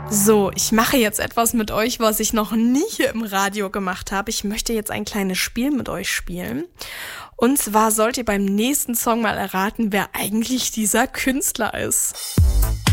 So, ich mache jetzt etwas mit euch, was ich noch nie hier im Radio gemacht habe. Ich möchte jetzt ein kleines Spiel mit euch spielen. Und zwar sollt ihr beim nächsten Song mal erraten, wer eigentlich dieser Künstler ist.